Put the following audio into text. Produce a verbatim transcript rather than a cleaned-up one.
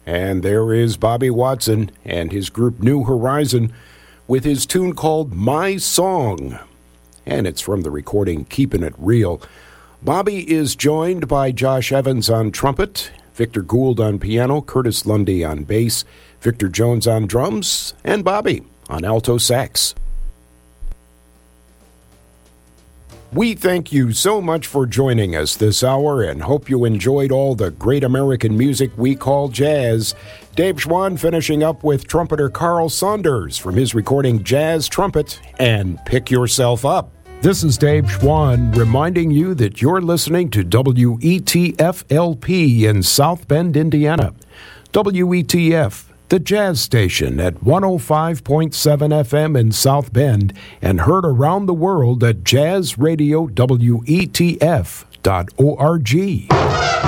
And there is Bobby Watson and his group New Horizon with his tune called My Song. And it's from the recording Keepin' It Real. Bobby is joined by Josh Evans on trumpet, Victor Gould on piano, Curtis Lundy on bass, Victor Jones on drums, and Bobby on alto sax. We thank you so much for joining us this hour and hope you enjoyed all the great American music we call jazz. Dave Schwann finishing up with trumpeter Carl Saunders from his recording Jazz Trumpet and Pick Yourself Up. This is Dave Schwann reminding you that you're listening to W E T F L P in South Bend, Indiana. W E T F, the jazz station at one oh five point seven F M in South Bend and heard around the world at jazz radio w e t f dot org.